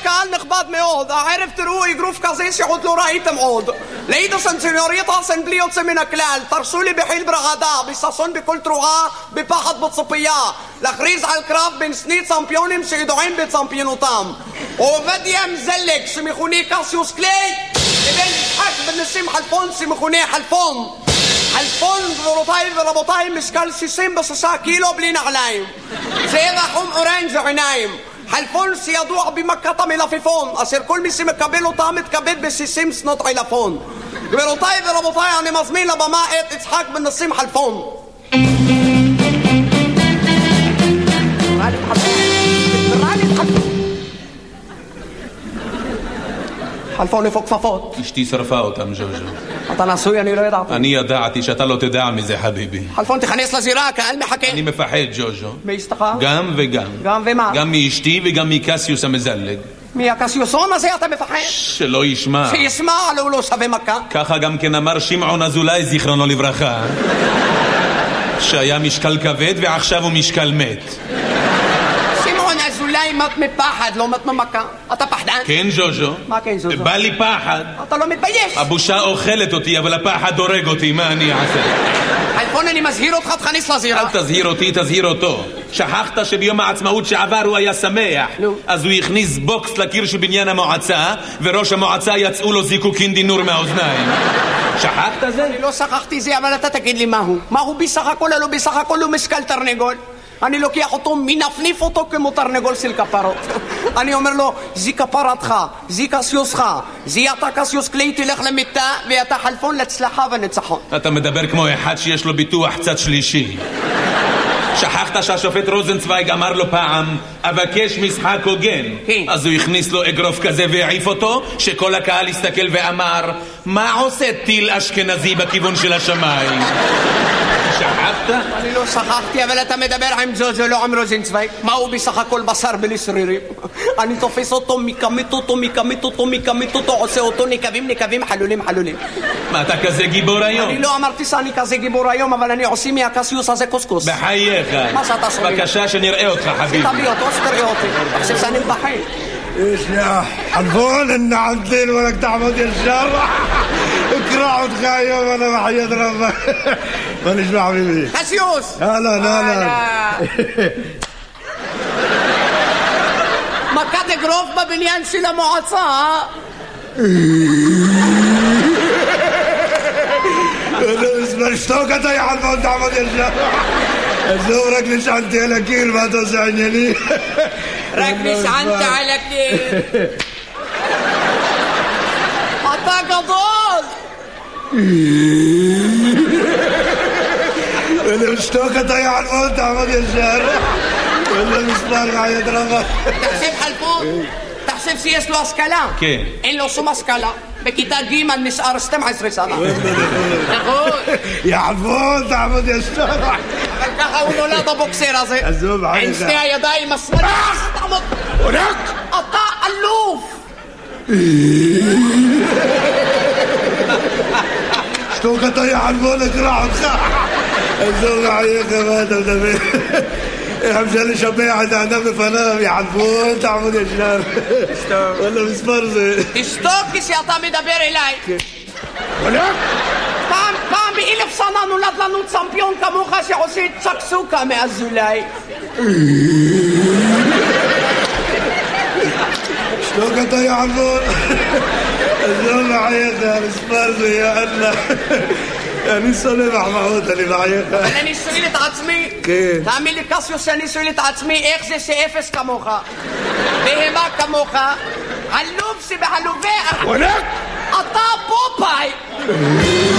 קהל נכבד מאוד, הערב תראו אגרוף כזה שעוד לא ראיתם עוד. לידה סנסיוריטה סן בלי יוצא מן הכלל, תרשו לי בחיל ברעדה, בששון בכל תרועה, בפחד בציפייה, להכריז על קרב בין שני צמפיונים שידועים בצמפיונותם. עובדיה מזלג שמכונה קסיוס קליי, לבין יצחק בן נסים חלפון שמכונה חלפון. חלפון, גבירותיי ורבותיי, משקל 66 קילו בלי נעליים. צבע חום אורנג' עיניים. חלפון שידוע במכת המלפפון, אשר כל מי שמקבל אותה מתכבד ב60 שנות עילפון. גבירותיי ורבותיי, אני מזמין לבמה את יצחק בן נסים חלפון. חלפון איפה כפפות? אשתי שרפה אותם, ז'וז'ו. אתה נשוי, אני לא ידעתי. אני ידעתי שאתה לא תדע מזה, חביבי. חלפון, תכנס לזירה, הקהל מחכה. אני מפחד, ז'וז'ו. מאשתך? גם וגם. גם ומה? גם מאשתי וגם מקסיוס המזלג. מהקסיוסון הזה אתה מפחד? שלא ישמע. שישמע, אבל הוא לא שווה מכה. ככה גם כן אמר שמעון אזולאי, זיכרונו לברכה. שהיה משקל כבד ועכשיו הוא משקל מת. אולי מת מפחד, לא מת ממכה. אתה פחדן? כן, ז'וז'ו. מה כן, ז'וז'ו? בא לי פחד. אתה לא מתבייש? הבושה אוכלת אותי, אבל הפחד הורג אותי, מה אני אעשה? חלפון, אני מזהיר אותך, תכניס לזירה. אל תזהיר אותי, תזהיר אותו. שכחת שביום העצמאות שעבר הוא היה שמח. אז הוא הכניס בוקס לקיר של בניין המועצה, וראש המועצה יצאו לו זיקוקין דינור מהאוזניים. שכחת זה? אני לא שכחתי זה, אבל אתה תגיד לי מהו. מהו בסך הכל, לא בסך הכל הוא משקל תרנגול. אני לוקח אותו, מנפניף אותו כמו תרנגול של כפרות. אני אומר לו, זי כפרתך, זי קסיוסך, זי אתה קסיוס קליי, תלך למיטה, ואתה חלפון להצלחה וניצחון. אתה מדבר כמו אחד שיש לו ביטוח צד שלישי. שכחת שהשופט רוזנצוויג אמר לו פעם, אבקש משחק הוגן. אז הוא הכניס לו אגרוף כזה והעיף אותו, שכל הקהל הסתכל ואמר, מה עושה טיל אשכנזי בכיוון של השמיים? שכחת? אני לא שכחתי, אבל אתה מדבר עם ז'וז'ו, לא עם רוזנצוויג. מה הוא בסך הכל בשר בלי שרירים? אני תופס אותו, מקמית אותו, עושה אותו נקבים, חלולים. מה, אתה כזה גיבור היום? אני לא אמרתי שאני כזה גיבור היום, אבל אני עושה מהקסיוס הזה קוסקוס. בחייך. מה שאתה סורי? בבקשה שנראה אותך, חביבי. תביא אותו, שתראה אותי. עכשיו שאני בחיים. ايش يا حلفون ان عدل ولك تعمد الشر اكرع وتخايم وانا وحياة ربك ما نسمع حبيبي קסיוס! لا מכת אגרוף בבניין של המועצה. اسمع اشتوكت يا حلفون تعمد الشر زورك نشعنتي على كير ما توسعني لي רק נשענת על הקיר. אתה גדול. اللي اشتوكت يا حلفون تعمد الشر ولا مسمار حياة ربك תחשב חלפון, תחשב שיש לו השכלה. כן. אין לו שום השכלה. בכיתה ג' נשאר 12 שנה. נכון. يا حلفون تعمد الشر אבל ככה הוא נולד הבוקסר הזה. עזוב, עם שתי הידיים השמאליות. תעמוד. אתה אלוף. اشتوكت يا حلفون اقرع وتخاع عزوز عليك ما انت مدبر حمشان شبيعة انا بفنام يا حلفون تعمد الشر ولا مسفرزة תשתוק כשאתה מדבר אליי. ولك פעם ב1000 שנה נולד לנו צמפיון כמוך שעושה צ'קסוקה מאזולאי. اشتوكت يا حلفون عزوز عليك يا مسفرزة يا الله אני שונא מחמאות, אני בעייך. אבל אני שואל את עצמי, תאמין לי קסיוס שאני שואל את עצמי איך זה שאפס כמוך, בהמה כמוך, עלוב שבעלובי, אתה פופאי.